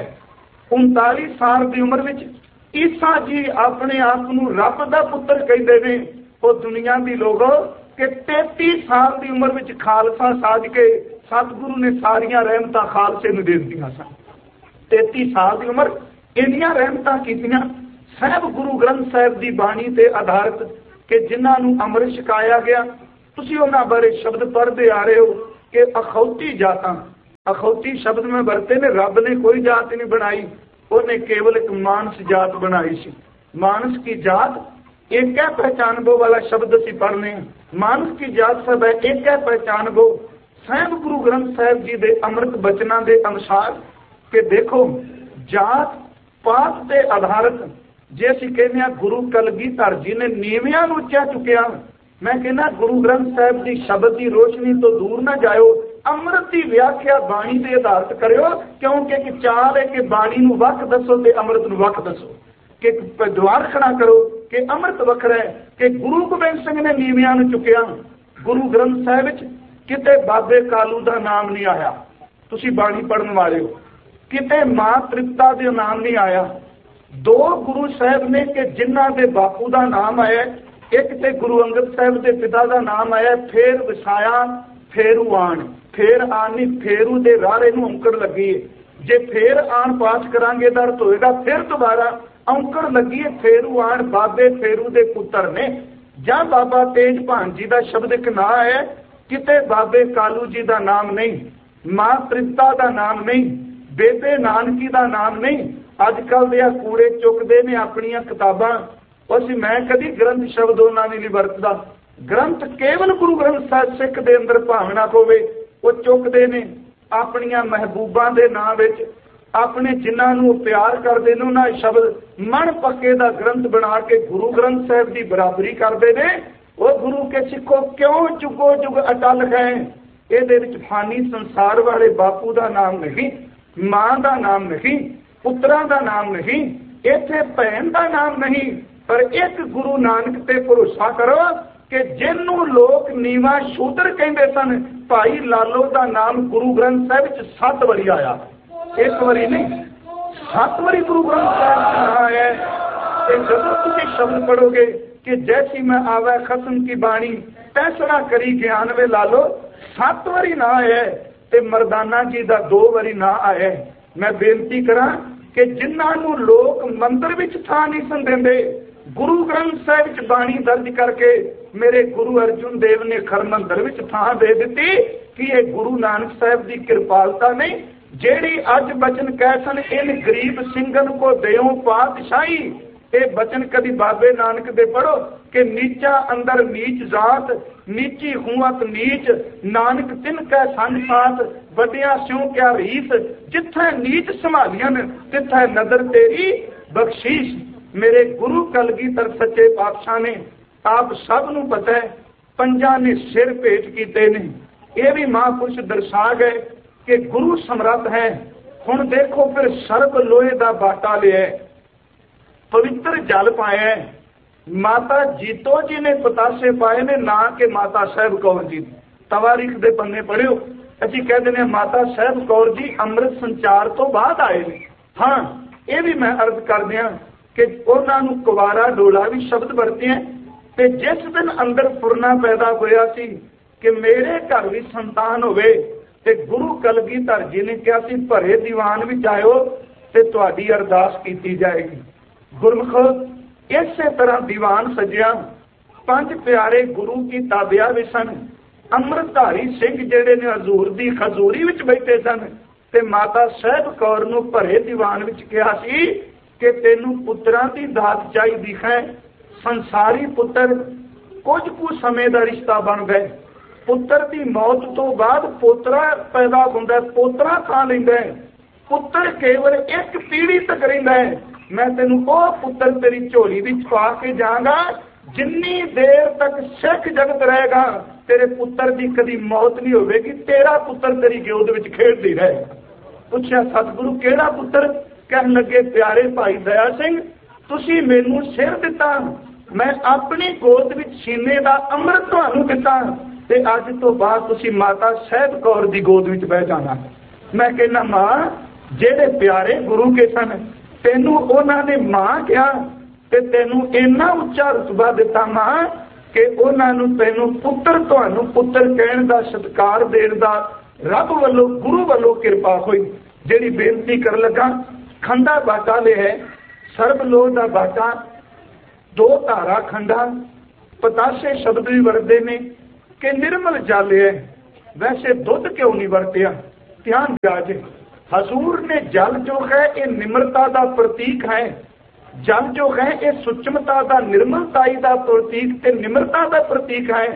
A: 39 ਸਾਲ ਦੀ ਉਮਰ ਵਿੱਚ ਈਸਾ ਜੀ ਆਪਣੇ ਆਪ ਨੂੰ ਰੱਬ ਦਾ ਪੁੱਤਰ ਕਹਿੰਦੇ ਨੇ। ਉਹ ਦੁਨੀਆ ਦੀ ਲੋਗੋ ਕਿ 33 ਸਾਲ ਦੀ ਉਮਰ ਵਿੱਚ ਖਾਲਸਾ ਸਾਜ ਕੇ ਸਤਿਗੁਰੂ ਨੇ ਸਾਰੀਆਂ ਰਹਿਮਤਾਂ ਖਾਲਸੇ ਨੂੰ ਦੇ ਦਿੱਤੀਆਂ ਸਨ। 33 ਸਾਲ ਦੀ ਉਮਰ ਇੰਨੀਆਂ ਰਹਿਮਤਾਂ ਕੀਤੀਆਂ ਸਾਹਿਬ ਗੁਰੂ ਗ੍ਰੰਥ ਸਾਹਿਬ ਦੀ ਬਾਣੀ ਤੇ ਆਧਾਰਿਤ ਕਿ ਜਿਨ੍ਹਾਂ ਨੂੰ ਅੰਮ੍ਰਿਤ ਛਕਾਇਆ ਗਿਆ। ਤੁਸੀਂ ਉਹਨਾਂ ਬਾਰੇ ਸ਼ਬਦ ਪੜ੍ਹਦੇ ਆ ਰਹੇ ਹੋ ਕਿ ਅਖੌਤੀ ਜਾਤਾਂ, ਅਖੌਤੀ ਸ਼ਬਦ ਮੈਂ ਵਰਤੇ ਨੇ। ਰੱਬ ਨੇ ਕੋਈ ਜਾਤ ਨਹੀਂ ਬਣਾਈ, ਉਹਨੇ ਕੇਵਲ ਇੱਕ ਮਾਨਸ ਜਾਤ ਬਣਾਈ ਸੀ। ਮਾਨਸ ਕੀ ਜਾਤ एक है पहचान गो वाला शब्द असी पढ़ने, मानस की जात सब है एक है पहचान गो। साहब गुरु ग्रंथ साहब जी के अमृत बचना के अनुसार कि देखो जात पात के आधारित जे असी कहने गुरु कलगीधर जी ने नीवियां नूं उच्चा चुकिया। मैं कहना गुरु ग्रंथ साहब की शब्द की रोशनी तो दूर ना जाओ, अमृत की व्याख्या बाणी के आधारित करो, क्योंकि एक चाल है कि बाणी नूं वख दसो ते अमृत नूं वख दसो, कि द्वार खड़ा करो कि अमृत वखरा है, कि गुरु गोबिंद सिंह ने नीवियां नूं चुकिया। गुरु ग्रंथ साहब किते बाबे कालू का नाम नहीं आया, तुसी बाणी पढ़न वाले हो, किते मां तृप्ता का नाम नहीं आया। दो गुरु साहब ने कि जिन्हां दे बापू का नाम आया, एक ते गुरु अंगद साहब के पिता का नाम आया, फेर वसाया फेरू आन, फेर आनी फेरू दे रारे नूं औंकड़ लगी है, जे फेर आन पाठ करांगे तो अर्थ होएगा फिर दोबारा औंकड़ लगी है। फेरू आन बाबे फेरू दे पुत्र ने, जां बाबा तेज भान जी का शब्द एक ना है, किते बाबे कालू जी का नाम नहीं, मां तृप्ता का नाम नहीं, बेबे नानकी का नाम नहीं। अजकल दे कूड़े चुकते ने अपनियां किताबां, ਅਸੀਂ मैं कभी ग्रंथ शब्द उन्होंने नहीं वरतदा। ग्रंथ केवल गुरु ग्रंथ साहिब सिख के अंदर भावना होवे वो चुकते ने अपनियां महबूबा के नाम विच, अपने जिन्हां नूं प्यार करते हैं उन्हां शब्द मन पक्के का ग्रंथ बना के गुरु ग्रंथ साहिब की बराबरी करते हैं। वो गुरु के सिखो क्यों जुगो जुग अटल है, ये फानी संसार वाले बापू का नाम नहीं, मां का नाम नहीं, पुत्रा का नाम नहीं, इत्थे भैन का नाम नहीं, पर एक गुरु नानक ते भरोसा करो कि जिन्हों लोग नीवा शूद्र कहते सन, भाई लालो का नाम गुरु ग्रंथ साहिब 7 बारी आया, एक बारी नहीं 7 बारी गुरु ग्रंथ साहिब आया है। जब तुम शब्द पढ़ोगे कि जैसी मैं आवे खसम की बाणी फैसला करी ज्ञान वे लालो, 7 बारी ना आया ते मरदाना जी का 2 बारी ना आया। मैं बेनती करा कि जिन्हों लोग मंदिर विच थां नहीं सन देंदे, गुरु ग्रंथ साहिब च बाणी दर्ज करके मेरे गुरु अर्जुन देव ने खरमंदर विच थां दे दी कि ये गुरु नानक साहिब की कृपालता नहीं, जेड़ी अज बचन कह सन इन गरीब सिंगन को देओ पातशाही। ये बचन कभी बाबे नानक दे पढ़ो कि नीचा अंदर नीच जात, नीची हुआत नीच, नानक तिन कै संग साथ, वड्डियां स्यों क्या रीस, जिथे नीच संभालियन तिथे नदर तेरी बख्शीश। मेरे गुरु कलगीधर सच्चे पातशाह ने आप सब नूं पता है 5 ने सिर भेंट कीते ने, यह भी महापुरुष दर्शा गए कि गुरु समर्थ है। हुण देखो फिर सर्ब लोहे का बाटा लिया, पवित्र जल पाया, माता जीतो जी ने पतासे पाए ने, ना कि माता साहब कौर जी। तवारीख दे पन्ने पढ़ियो, असीं कह दिंदे माता साहब कौर जी अमृत संचार तो बाद आए ने। हाँ ये भी मैं अर्ज कर दिया कि उन्होंने कुवारा डोला भी शब्द वरते हैं, ते जिस दिन अंदर फुरना पैदा होया सी कि मेरे घर भी संतान होवे, ते गुरु कलगीधर जी ने कहा सी भरे दीवान विच आयो ते तुहाडी अरदास कीती जाएगी। गुरमुख इस तरह दीवान सजिया, 5 प्यारे गुरु की ताबिया भी सन, अमृतधारी सिंह जेड़े ने हजूर दी खजूरी विच बैठे सन, ते माता साहब कौर नूं भरे दीवान विच कहा सी कि तेनू पुत्रां दी दात चाहिदी है। संसारी पुत्र कुछ कुछ समय का रिश्ता बन गए, पुत्र की मौत तो बाद पोतरा पैदा होंदा, पोतरा थां लैंदा है, पुत्र केवल एक पीढ़ी तक रहिंदा है। मैं तेनू ओ पुत्र तेरी झोली विच पा के जाऊंगा, जिन्नी देर तक सिख जगत रहेगा तेरे पुत्र की कभी मौत नहीं होगी, तेरा पुत्र तेरी गोद विच खेडदी रहेगा। पूछा सतगुरु केड़ा पुत्र? कहन लगे प्यारे भाई दया सिंह, तुसी मैनू सिर दिता, मैं अपनी गोद विच सीने का अमृत तुहानू दिता, ते अज तो बाद तुसी माता साहब कौर दी गोद विच बह जाना। मैं कहना मां जेड़े प्यारे गुरु के सन तेनू उन्हां ने मां कहा ते तेनू इन्ना उच्चा रुतबा दिता मां कि उन्हां नू तेनू पुत्र तुहानू पुत्र कहण दा सत्कार देण दा रब वल्लों गुरु वल्लों किरपा होई। जेड़ी बेनती कर लगा खंडा बाटा ले है, सर्ब लोह दा बाटा, 2 धारा खंडा, पतासे शब्द भी वरते ने कि निर्मल जल है, वैसे दुध क्यों नहीं वरतिया? ध्यान दिया जे हजूर ने जल जो है ये निम्रता का प्रतीक है। जल जो है ये सुचमता का, निर्मलताई का प्रतीक ते निम्रता का प्रतीक है।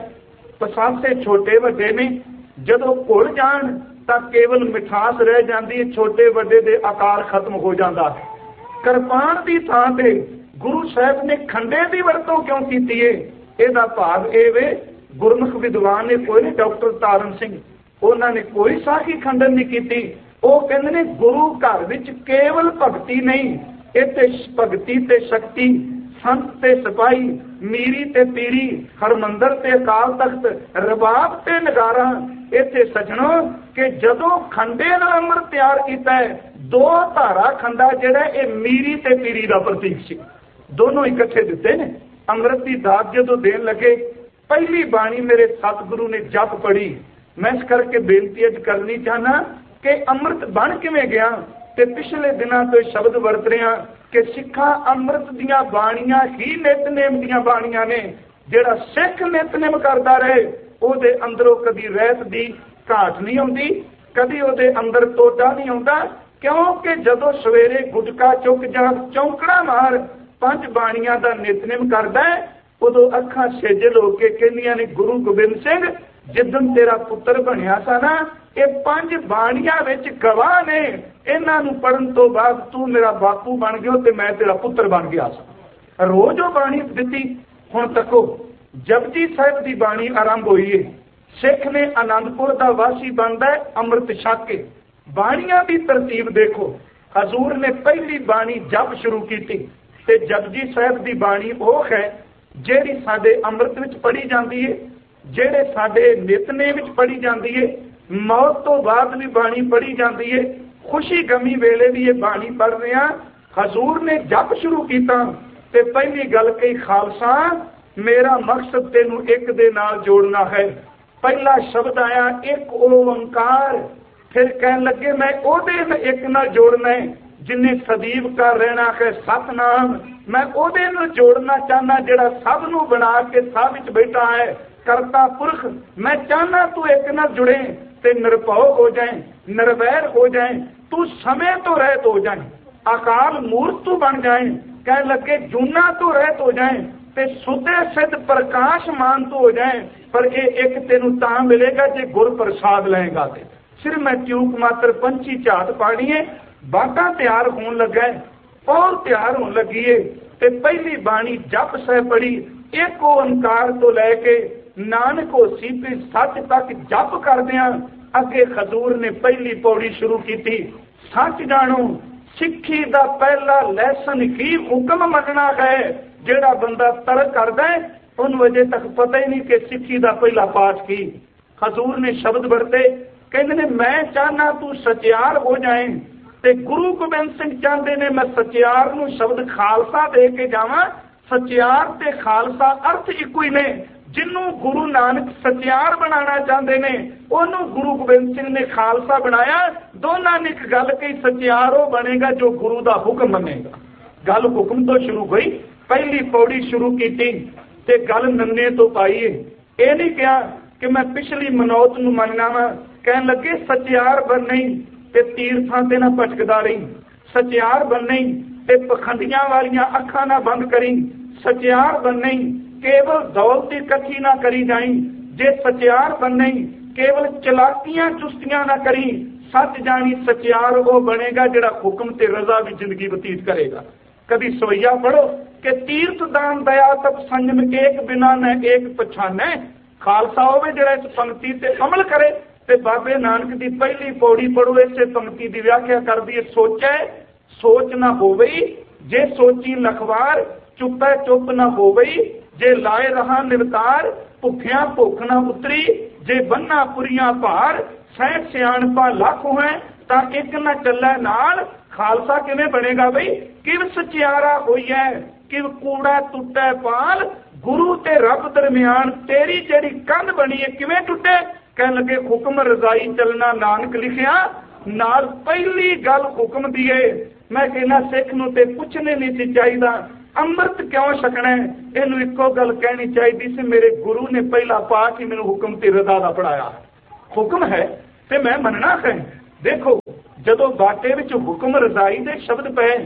A: पसासे छोटे वड्डे ने जदों घुल जाण तां केवल मिठास रह जाती है, छोटे वड्डे दे आकार खत्म हो जाता है। किरपान की थां ते गुरु साहब ने खंडे की वरतों क्यों की है? ਇਹਦਾ ਭਾਵ ਇਹ ਵੇ ਗੁਰਮੁਖ ਵਿਦਵਾਨ ने कोई नहीं, डॉक्टर तारण सिंह उन्होंने कोई साखी खंडन नहीं की। वो कहते ने गुरु घर विच केवल भगती नहीं, इत्थे भगती ते शक्ति, संत ते सिपाही, मीरी ते पीरी, हरमंदर ते अकाल तख्त, रबाब ते नगारा। इत्थे सजणो कि जदों खंडे नाल अमृत तैयार किया है, दो धारा खंडा जिहड़ा ये मीरी ते पीरी का प्रतीक सी, दोनों इकट्ठे दिते ने। अमृत की दात जो देन लगे, पहली बाणी मेरे सतगुरु ने जप पढ़ी। मैं इस करके बेनती अज करनी चाहना कि अमृत बन किवें गया। ते पिछले दिनों तो शब्द वरत रहा कि सिखा अमृत दियां बाणियां ही नितनेम दियां बाणियां ने। जिहड़ा सिख नितनेम करता रहे उहदे अंदरों कदी रहत दी घाट नहीं आउंदी, कदी उहदे अंदर टोटा नहीं आउंदा। क्योंकि जदों सवेरे गुटका चुक जा चौंकड़ा मार पंज बाणियां दा नितनेम करदा है, उदों अखां सेजल हो के कहंदियां ने गुरु गोबिंद सिंह जिद्दन तेरा पुत्र बनिया सा ना, ये पंज बाणियां विच गवाह ने, इन्हां नूं पढ़न तो बाद तू मेरा बापू बन गया ते मैं तेरा पुत्र बन गया सा। रोज वो बाणी दिती। हुण तको जपजी साहिब की बाणी आरंभ हुई है। सिख ने आनंदपुर का वासी बनता है अमृत छक के। बाणियां की तरतीब देखो, हजूर ने पहली बाणी जप शुरू की ते जपजी साहिब की बाणी वो है जिहड़ी साडे अमृत विच पढ़ी जाती है, जिहड़े साडे नितनेम विच पढ़ी जाती है, मौत तो बाद भी बाणी पढ़ी जाती है, खुशी गमी वेले भी ये बाणी पढ़ रहे हैं। हजूर ने जप शुरू किया ते पहली गल कही, खालसा मेरा मकसद तेनू एक दे नाल जोड़ना है। पहला शब्द आया एक ओंकार, फिर कहन लगे मैं ओदे एक नाल जोड़ना है जिन्हें सदीव का रहना है सतनाम। मैं ओदे नाल जोड़ना चाहना जिहड़ा सब नूं बना के सब विच बैठा है, करता पुरख। मैं चाहना तू एक नाल जुड़े ते निरभव हो जाए, निर्वैर हो जाए, तू समय तो रहत हो जाए, अकाल मूर्त तू बन जाए। कह लगे जूना तो रहत हो जाए ते सुधे सिद्ध प्रकाशमान तो हो जाए। पर ये एक तेनू तां मिलेगा जे गुर प्रसाद लेगा। सिर मैं चूक मात्र पंछी झात पानी है, बाटा तैयार होने लगा है और तैयार होने लगी है। ते पहली बाणी जप सह पढ़ी, एक ओंकार तो लैके नानक हो सीपी सच तक जप करदियां अगे हजूर ने पहली पौड़ी शुरू की थी। सच जानो सिक्खी दा पहला लैसन ही हुक्म मनना है। जेड़ा बंदा तर्क करदा है उन वजह तक पता ही नहीं कि सिक्खी दा पहला पाठ की। हजूर ने शब्द वरते, कहते ने मैं चाहना तू सचियार हो जाए। ते गुरु गोबिंद सिंह चाहते ने मैं सचियार नूं शब्द खालसा दे के जावां। सचियार ते खालसा अर्थ इको ही ने। जिन्हों गुरु नानक सचियार बनाना चाहते ने उन्होंने गुरु गोबिंद सिंह ने खालसा बनाया। दोनों ने एक गल कही, सचियार वो बनेगा जो गुरु का हुक्म मनेगा। गल हुक्म तो शुरू हुई, पहली पौड़ी शुरू की ते गल नन्ने तो पाई है। यह नहीं कहा कि मैं पिछली मनौत नूं मनना वा। कहन लगे सचियार बन नहीं ते तीर्थां ते ना भटकदा रही, सचियार बन नहीं ते पखंडियां वालियां अखां ना बंद करी, सचियार बन नहीं केवल दौलत इकट्ठी ना करी जाई, जे सचियार बन नहीं केवल चलाकियां चुस्तियां ना करी। सच जानी सचियार वो बनेगा जिहड़ा हुक्म ते रजा भी जिंदगी बतीत करेगा। कभी सवैया पढ़ो कि तीर्थ दान दया तप संयम एक बिना न एक पछाने। खालसा होवे जिहड़ा इस पंक्ति ते अमल करे। ते बाबे नानक दी पहली पौड़ी पढ़ो, इसे पंक्ति की व्याख्या कर दी, सोचे सोच ना होवई, जे सोची लखवार, चुपै चुप ना होवई, जे लाए रहा निरतार, भुखिया भुख ना उतरी, जे बन्ना पुरिया भार, सैठ सियाणपा लख है ता एक ना चलै नाल। खालसा किवें बनेगा बई, किव सचियारा होई है, किव कूड़ा टुटे पाल, गुरु ते रब दरमियान तेरी जेड़ी कंध बनी है किवें टुटे। कहन लगे हुक्म रजाई चलना नानक लिखिया, नाल पहली गल हुक्म दी है। मैं कहना सिख नूं ते पुछने नहीं सी चाहिदा अमृत क्यों छकना है, इनू इको गल कहनी चाहिए सी, मेरे गुरु ने पहला पाठ ही मैनू हुक्म ते रजा दा पढ़ाया। हुक्म है ते मैं मनना है। देखो जदों बाटे विच हुक्म रजाई दे शब्द पे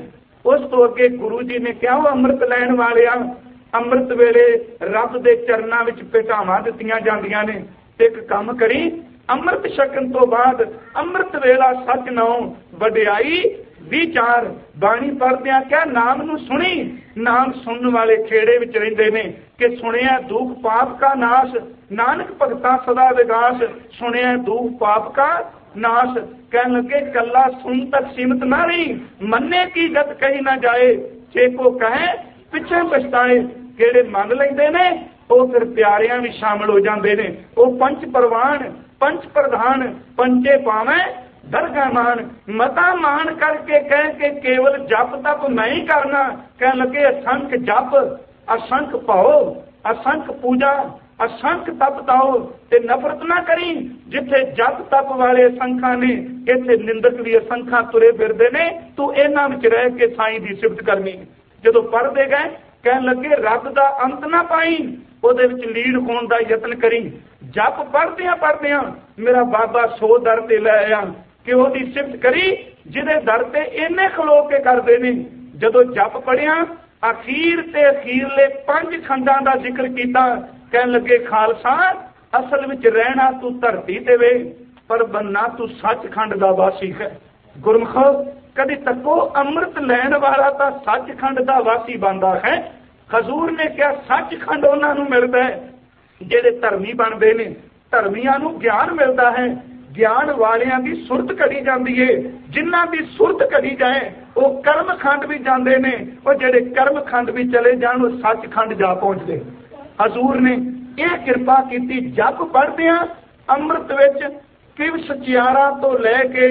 A: उस तो अगे गुरु जी ने कहा, वो अमृत लैण वालिया, अमृत वेले रब दे चरनां विच भेटावां दित्तियां जांदियां ने, ते एक काम करी, अमृत छकण तो बाद अमृत वेला सच नौ वडियाई विचार बाणी पढ़दियां क्या नाम नूं सुनी, नाम सुनने वाले खेड़े विच रहिंदे ने कि सुनिया दुख पाप का नाश, नानक भगता सदा विगास, सुनिया दुख पाप का नाश। कहन लगे कला सुन तक सीमित ना रही, मन्ने की गत कही ना जाए, जे को कहे पिछे पछताए। केड़े मन लैंदे ने वो फिर प्यारियां भी शामिल हो जाते ने। वो पंच परवान पंच प्रधान पंचे पावे दरगाह मान, मता मान करके कह के केवल जप तप नहीं करना। कह लगे असंख जप असंख पाओ, असंख पूजा असंख तप ताओ, ते नफरत ना करी। जिथे जप तप वाले असंखा ने, इथे निंदक भी असंखा तुरे फिरदे ने, तू इन्हां विच रह के साईं दी सिफत करनी। जदों पढ़दे गए कहन लगे रब दा अंत ना पाई, ਉਹਦੇ ਵਿੱਚ ਲੀड ਹੋਣ ਦਾ ਯਤਨ ਕਰੀ। ਜਪ ਪੜਦਿਆਂ ਮੇਰਾ ਬਾਬਾ ਸੋ ਦਰ ਤੇ ਲੈ ਆਇਆ ਕਿ ਉਹਦੀ ਸਿਫਤ ਕਰੀ ਜਿਹਦੇ ਦਰ ਤੇ ਇੰਨੇ ਖਲੋ ਕੇ ਕਰਦੇ ਨੇ। ਜਦੋਂ ਜਪ ਪੜਿਆ ਅਖੀਰ ਤੇ ਅਖੀਰਲੇ 5 ਖੰਡਾਂ ਦਾ ਜ਼ਿਕਰ ਕੀਤਾ। ਕਹਿਣ ਲੱਗੇ ਖਾਲਸਾ ਅਸਲ ਵਿੱਚ ਰਹਿਣਾ ਤੂੰ ਧਰਤੀ ਤੇ ਵੇ, ਪਰ ਬੰਨਾ ਤੂੰ ਸੱਚਖੰਡ ਦਾ ਵਾਸੀ ਹੈ। ਗੁਰਮਖੋ ਕਦੀ ਤੱਕੋ ਅੰਮ੍ਰਿਤ ਲੈਣ ਵਾਲਾ ਤਾਂ ਸੱਚਖੰਡ ਦਾ ਵਾਸੀ ਬਣਦਾ ਹੈ। ਹਜ਼ੂਰ ਨੇ ਕਿਹਾ ਸੱਚਖੰਡ ਉਹਨਾਂ ਨੂੰ ਮਿਲਦਾ ਹੈ ਜਿਹੜੇ ਧਰਮੀ ਬਣਦੇ ਨੇ, ਧਰਮੀਆਂ ਨੂੰ ਗਿਆਨ ਮਿਲਦਾ ਹੈ। ਗਿਆਨ ਵਾਲਿਆਂ ਦੀ ਸੁਰਤ ਘੜੀ ਜਾਂਦੀ ਏ, ਜਿਨ੍ਹਾਂ ਦੀ ਸੁਰਤ ਘੜੀ ਜਾਏ ਉਹ ਕਰਮਖੰਡ ਵੀ ਜਾਂਦੇ ਨੇ, ਉਹ ਜਿਹੜੇ ਕਰਮਖੰਡ ਵੀ ਚਲੇ ਜਾਣ ਉਹ ਸੱਚਖੰਡ ਜਾ ਪਹੁੰਚਦੇ। ਹਜ਼ੂਰ ਨੇ ਇਹ ਕਿਰਪਾ ਕੀਤੀ। ਜਪ ਪੜ੍ਹਦਿਆਂ ਅੰਮ੍ਰਿਤ ਵਿੱਚ ਕਿਵ ਸਚਿਆਰਾ ਤੋਂ ਲੈ ਕੇ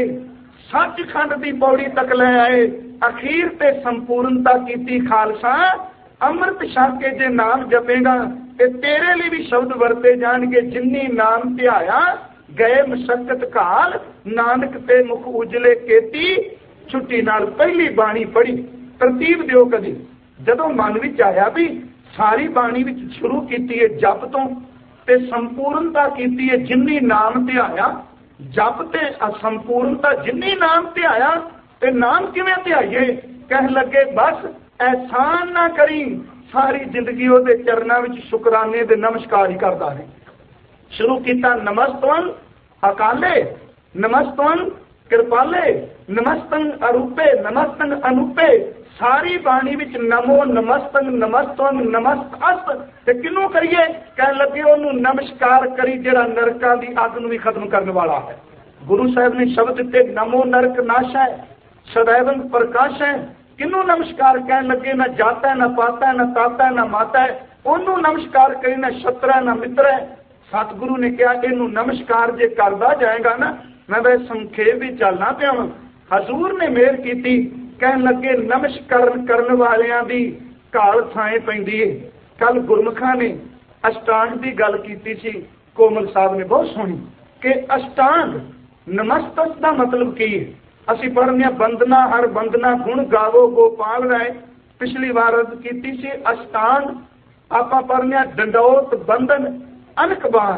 A: ਸੱਚਖੰਡ ਦੀ ਪੌੜੀ ਤੱਕ ਲੈ ਆਏ। ਅਖੀਰ ਤੇ ਸੰਪੂਰਨਤਾ ਕੀਤੀ। ਖਾਲਸਾ ਅੰਮ੍ਰਿਤ ਛਕ ਕੇ ਜੇ ਨਾਮ ਜਪੇਗਾ ਤੇ ਤੇਰੇ ਲਈ ਵੀ ਸ਼ਬਦ ਵਰਤੇ ਜਾਣਗੇ, ਜਿੰਨੀ ਨਾਮ ਧਿਆਇਆ ਗਏ ਮਸ਼ੱਕਤ ਕਾਲ, ਨਾਨਕ ਤੇ ਮੁਖ ਉਜਲੇ ਕੀਤੀ ਛੁੱਟੀ ਨਾਲ। ਪਹਿਲੀ ਬਾਣੀ ਪੜ੍ਹੀ, ਤਰਤੀਬ ਦਿਓ ਕਦੀ। ਜਦੋਂ ਮਨ ਵਿੱਚ ਆਇਆ ਵੀ ਸਾਰੀ ਬਾਣੀ ਵਿੱਚ ਸ਼ੁਰੂ ਕੀਤੀ ਹੈ ਜਪ ਤੋਂ ਤੇ ਸੰਪੂਰਨਤਾ ਕੀਤੀ ਹੈ ਜਿੰਨੀ ਨਾਮ ਧਿਆਇਆ। ਜਪ ਤੇ ਅਸੰਪੂਰਨਤਾ ਜਿੰਨੀ ਨਾਮ ਧਿਆਇਆ। ਤੇ ਨਾਮ ਕਿਵੇਂ ਧਿਆਈਏ? ਕਹਿਣ ਲੱਗੇ ਬਸ एहसान ना करी, सारी जिंदगी ਉਹਦੇ ਚਰਨਾਂ ਵਿੱਚ ਸ਼ੁਕਰਾਨੇ ਦੇ ਨਮਸਕਾਰ ਹੀ ਕਰਦਾ ਹੈ। ਸ਼ੁਰੂ ਕੀਤਾ ਨਮਸਤਵੰ ਅਕਾਲੇ, ਨਮਸਤਵੰ ਕਿਰਪਾਲੇ, ਨਮਸਤੰ ਅਰੂਪੇ, ਨਮਸਤੰ ਅਨੂਪੇ। ਸਾਰੀ ਬਾਣੀ ਵਿੱਚ ਨਮੋ ਨਮਸਤੰ ਨਮਸਤਵੰ ਨਮਸਤਸ ਤੇ ਕਿਹਨੂੰ ਕਰੀਏ? ਕਹਿਣ ਲੱਗੇ ਉਹਨੂੰ ਨਮਸਕਾਰ ਕਰੀ ਜਿਹੜਾ ਨਰਕਾਂ ਦੀ ਅੱਗ ਨੂੰ ਵੀ ਖਤਮ ਕਰਨ ਵਾਲਾ ਹੈ। ਗੁਰੂ ਸਾਹਿਬ ਨੇ ਸ਼ਬਦ ਦਿੱਤੇ ਨਮੋ ਨਰਕ ਨਾਸ਼ੈ ਸदैवं ਪ੍ਰਕਾਸ਼ ਹੈ। किनू नमस्कार कहन लगे? ना जाता है, ना पाता है, ना ताता है, ना माता है। ओनू नमस्कार करे ना शत्र है, ना मित्र है। सतगुरु ने कहा इनू नमस्कार जे करदा जाएगा ना, मैं वह संखेप भी चलना पिया। हजूर ने मेहर की। कहन लगे नमस्कार करने वालियां दी घाल थाए पैंदी है। कल गुरमुखा ने अष्टांग की गल की सी, कोमल साहब ने बहुत सुनी कि अष्टांग नमस्तक का मतलब की है। ਅਸੀਂ ਪੜ੍ਹਨੇ ਬੰਦਨਾ ਹਰ ਬੰਦਨਾ ਗੁਣ ਗਾਵੋ ਗੋਪਾਲ ਰਾਏ। ਪਿਛਲੀ ਵਾਰ ਅਰਜ਼ ਕੀਤੀ ਸੀ ਅਸ਼ਟਾਂਗ। ਆਪਾਂ ਪੜ੍ਹਨੇ ਡੰਡੌਤ ਬੰਧਨ ਅਨਕਬਾਰ।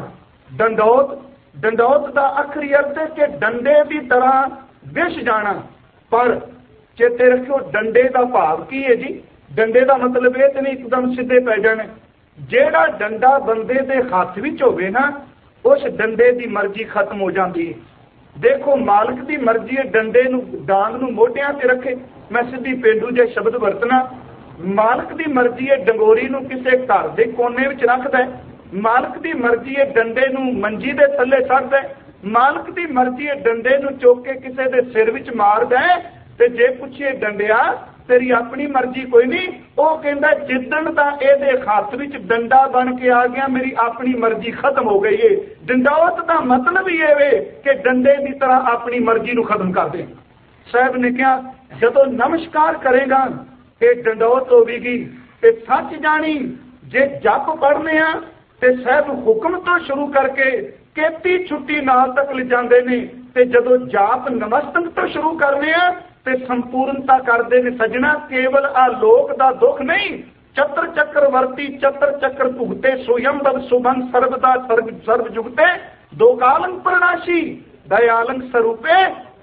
A: ਡੰਡੌਤ ਦਾ ਆਖਰੀ ਅਰਥ ਹੈ ਕਿ ਡੰਡੇ ਦੀ ਤਰ੍ਹਾਂ ਵਿਛ ਜਾਣਾ। ਪਰ ਚੇਤੇ ਰੱਖਿਓ ਡੰਡੇ ਦਾ ਭਾਵ ਕੀ ਹੈ ਜੀ? ਡੰਡੇ ਦਾ ਮਤਲਬ ਇਹ ਤੇ ਨਹੀਂ ਇੱਕਦਮ ਸਿੱਧੇ ਪੈ ਜਾਣੇ। ਜਿਹੜਾ ਡੰਡਾ ਬੰਦੇ ਦੇ ਹੱਥ ਵਿੱਚ ਹੋਵੇ ਨਾ, ਉਸ ਡੰਡੇ ਦੀ ਮਰਜ਼ੀ ਖਤਮ ਹੋ ਜਾਂਦੀ ਹੈ। देखो मालिक की मर्जी है डंडे डांग मोढियां ते रखे। मैं सीधी पेंडू जे शब्द वरतना। मालिक की मर्जी है डंगोरी किसी घर के कोने में रखता है। मालिक की मर्जी है डंडे मंजी के थले सटदा है। मालिक की मर्जी है डंडे चुक के किसी के सिर में मारदा है। ते जे पुछिए डंडिया तेरी अपनी मर्जी कोई नहीं, वो कहता जिदन का ये हथ विच डंडा बन के आ गया मेरी अपनी मर्जी खत्म हो गई है। डंडौत का मतलब ही है कि डंडे की तरह अपनी मर्जी को खत्म कर दे। साहब ने कहा जदों नमस्कार करेगा ये डंडौत होगी। ते सच जानी जे जप पढ़ने ते साहब हुक्म तो शुरू करके केती छुट्टी नाल तक ले जाते हैं। ते जदों जाप नमस्तक तो शुरू करने ते संपूर्णता करते हैं। सजना केवल आलोक का दुख नहीं, चतर चक्र वर्ती चतर चक्र भुगते सोयंबद सुभन सर्वदा सर्व जुगते दो कालंग प्रणाशी दयालंग स्वरूपे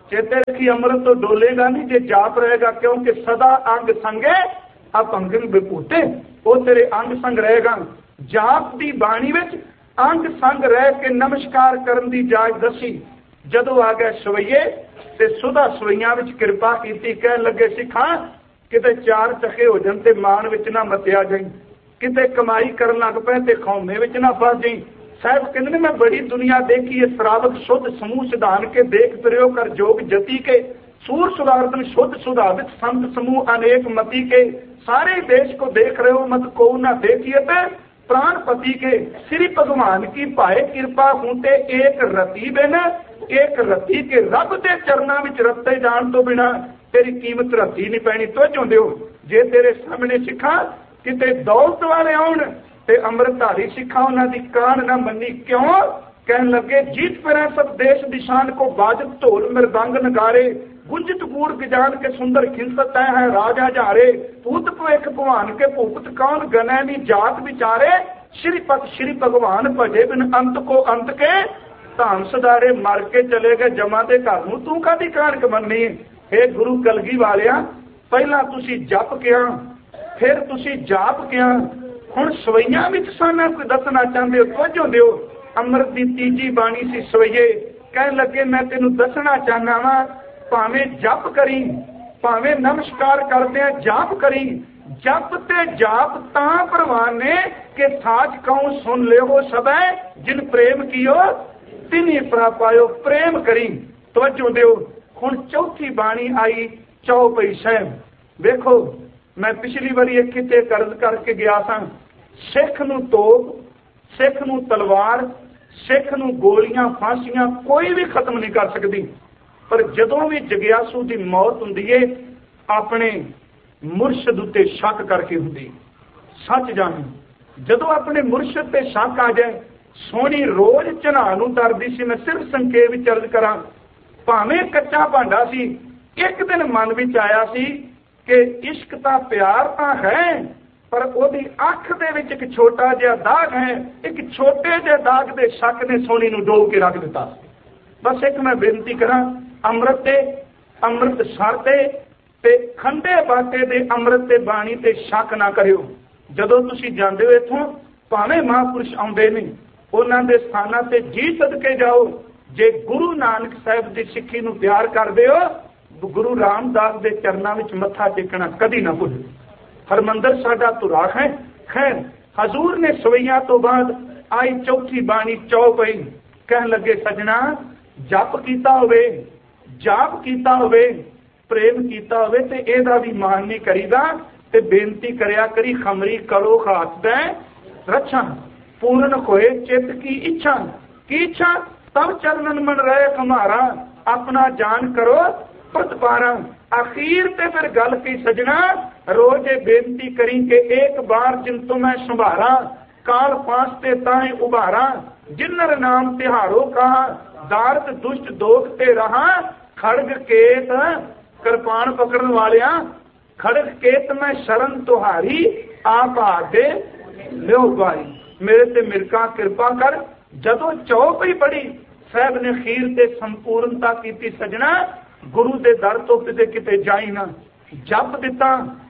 A: चेते रखी अमृत तो डोलेगा नहीं जे जाप रहेगा, क्योंकि सदा अंग संगे अपंगन विभूते, वो तेरे अंग संग रहेगा। जाप की बाणी विच अंग संग रह के नमस्कार करन दी जाच दसी। जदों आ गए सवैये ते सुधा सवैयां विच कृपा कीती, कहन लगे सिखा किते चार चखे हो जाण ते मान विच ना मतिया जाई, किते कमाई करन लग पए ते खौमे विच ना फस जाई। साहब कहते ने मैं बड़ी दुनिया देखी है, श्रावक शुद्ध समूह सिधान के देख फिरो कर जोग जति के, सूर सुरार्दन शुद्ध सुधावित संत समूह अनेक मति के, सारे देश को देख रहे हो मत को ना देखिए ते प्राणपति के, श्री भगवान की पाए कृपा होते एक रति बिन, एक रति के रब के चरणों में रत्ते जान तो बिना तेरी कीमत रत्ती नहीं पैनी। तो चाहते हो जे तेरे सामने सिखा किते दौलत वाले आउण ते अमृतधारी सिखा उन्हां दी कान ना मन्नी, क्यों? कहन लगे जीत फिर सब देश दिशान को बाजत ढोल मृदंग नगारे, गुंजित गूढ़ गजान के सुंदर खिंसत है राजा जारे, पूत भविख भगवान के भूपत कौन गनै नी जात विचारे, श्रीपत श्री भगवान भजे बिन अंत को अंत के, धाम सदारे मर के चले गए जमा दे घर नूं तू कादी कानक मन्नी। हे गुरु कलगी वालिया, पहला तुसी जप किया, फिर तुसी जाप किया, हुण सवैयां विच साना कोई दसना चाहते हो? तवज्जो दिओ, अमृत की तीजी बाणी सी सवैये, कहन लगे मैं तेनू दसना चाहना वा, भावें जप करी, भावें नमस्कार करदे जाप करी, जप ते जाप तां प्रवान ने कि साच कहूं सुन ले हो सबे, जिन प्रेम कियो तिनी पायो, प्रेम करी। तवज्जो दिओ, हुण चौथी बाणी आई चौपई साहिब। देखो मैं पिछली बारी एक किते कर्ज करके गया सा, सिख नूं तोप, सिख नूं तलवार, सिख नूं गोलियां फांसियां कोई भी खत्म नहीं कर सकती, पर जदों भी जगियासू की मौत हुंदी है अपने मुरशद उत्ते शक करके हुंदी। सच जानी जदों अपने मुरशद ते शक आ जाए, सोहनी रोज चढ़ा नूं तरदी सी, मैं सिर्फ संकेत विच अर्ज करां, भावें कच्चा भांडा सी, एक दिन मन विच आया सी कि इश्क ता प्यार ता है, पर ओदी अख दे विच एक छोटा जिहा दाग है, एक छोटे जिहे दाग दे शक ने सोहनी नूं डोब के रख दिता। बस एक मैं बेनती करा, अमृत ते अमृत सर ते खंडे बाटे दे अमृत ते बाणी ते शक ना करियो। जदों तुसीं जांदे हो इत्थों, भावें महापुरुष आउंदे ने, उन्हां दे स्थानां ते जी सदके जाओ। जे गुरु नानक साहिब दी सिੱਖੀ नूं प्यार करदे हो, गुरु रामदास दे चरनां विच मत्था टेकना कदी ना भुल्लो। हरमंदर साडा धुरा है। खैर हजूर ने सवैया तो बाद आई चौथी बाणी चौपई, कहन लगे सजना जप कीता होवे, जाप कीता होवे, प्रेम कीता होवे ते एदा भी मान नहीं करीदा, ते बेनती करया करी खमरी करो हाथ दे रक्षा, पूर्ण होए चित की इच्छा। की इच्छा? तब चरणन मन रहे हमारा, अपना जान करो प्रतिपारा। आखिर ते फिर गल की सजना, रोज बेनती करी के एक बार जिन तुम्हें संभारा, काल फांसते ताए उबारा, जिन्नर नाम तिहारो कहा, दारद दुष्ट दोख ते रहा, खड़ग केत कृपान पकड़न वालिया, खड़ग केत में शरण तुहारी, आप आगे लो बारी। मेरे ते मिरका कृपा कर। जदों चौपई पढ़ी साहब ने खीर ते संपूर्णता की सजना, गुरु दे दर तो किते किते जाई ना। जप दिता,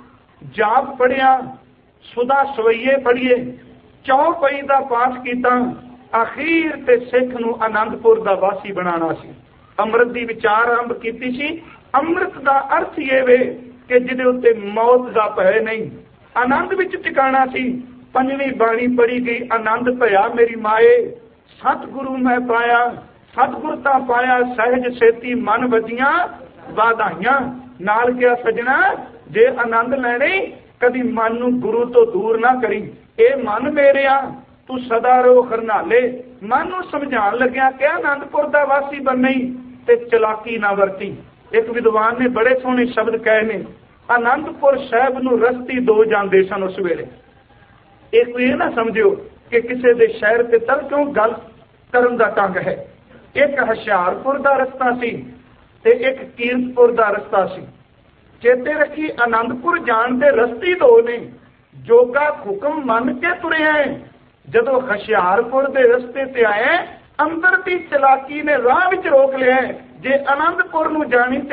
A: जाप पढ़िया, सुधा सवैये पढ़िए, चौपई दा पाठ कीता, आखिर ते सिख नूं आनंदपुर दा वासी बनाना सी। अमृत दी विचार आरंभ कीती सी। अमृत दा अर्थ ये वे कि जिहदे उत्ते मौत दा भय नहीं, आनंद विच टिकाणा सी। पंजवीं बाणी पढ़ी गई, आनंद भया मेरी माए, सतगुरु मैं पाया, सतगुरता पाया, सहज सेती मन वजियां वाधाइयां। नाल क्या सजना, जे आनंद लैणे कदी मन नूं गुरु तो दूर ना करी। ए मन मेरिया तू सदा रो खरनाले, मन नूं समझाण लग्या कि आनंदपुर दा वासी बननी ते चलाकी ना वरती। एक विद्वान ने बड़े सोहने शब्द कहे ने, आनंदपुर साहिब नूं रस्ती दो जांदे सन उस वेले। एक ये ना समझियो कि किसी दे शहर ते तल क्यों गल करन दा ढंग है। एक हुशियारपुर दा रस्ता सी ते एक कीरतपुर दा रस्ता सी। चेते रखी, आनंदपुर जाण दे रस्ते दो ने, जोगा हुक्म मन के तुरे हैं। जदों हुशियारपुर दे रस्ते ते आए, अंदर दी चलाकी ने राह विच रोक लिया। ਜੇ ਆਨੰਦਪੁਰ ਨੂੰ ਜਾਣੀ